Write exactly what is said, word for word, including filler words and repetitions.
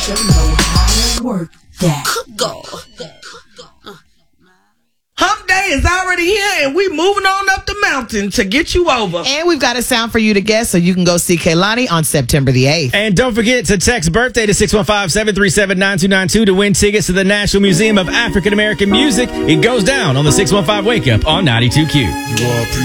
Keisha know how to work that. Go. Hump Day is already here, and we moving on up the mountain to get you over. And we've got a sound for you to guess, so you can go see Kehlani on September the eighth. And don't forget to text birthday to six one five, seven three seven, nine two nine two to win tickets to the National Museum of African American Music. It goes down on the six one five Wake Up on ninety-two Q. You all